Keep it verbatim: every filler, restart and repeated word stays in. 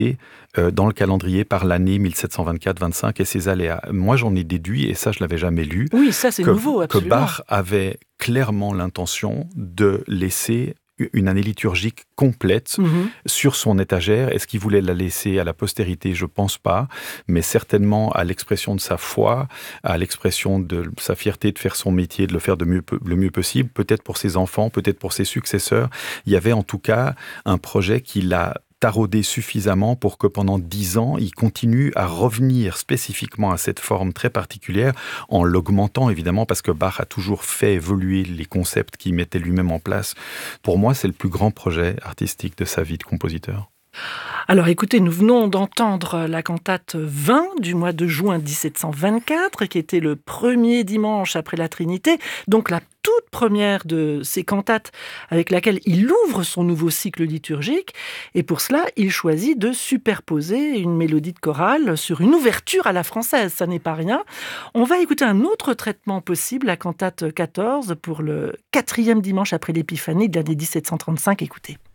euh, dans le calendrier par l'année mille sept cent vingt-quatre vingt-cinq et ses aléas. Moi, j'en ai déduit, et ça, je ne l'avais jamais lu, Oui, ça c'est que, nouveau, que absolument. Bach avait clairement l'intention de laisser une année liturgique complète Mhm. sur son étagère. Est-ce qu'il voulait la laisser à la postérité? Je pense pas, mais certainement à l'expression de sa foi, à l'expression de sa fierté de faire son métier, de le faire de mieux, le mieux possible, peut-être pour ses enfants, peut-être pour ses successeurs. Il y avait en tout cas un projet qui l'a taraudé suffisamment pour que pendant dix ans, il continue à revenir spécifiquement à cette forme très particulière, en l'augmentant évidemment, parce que Bach a toujours fait évoluer les concepts qu'il mettait lui-même en place. Pour moi, c'est le plus grand projet artistique de sa vie de compositeur. Alors écoutez, nous venons d'entendre la cantate vingt du mois de juin dix-sept cent vingt-quatre, qui était le premier dimanche après la Trinité, donc la toute première de ces cantates avec laquelle il ouvre son nouveau cycle liturgique. Et pour cela, il choisit de superposer une mélodie de chorale sur une ouverture à la française. Ça n'est pas rien. On va écouter un autre traitement possible, la cantate quatorze, pour le quatrième dimanche après l'Épiphanie de l'année dix-sept cent trente-cinq. Écoutez.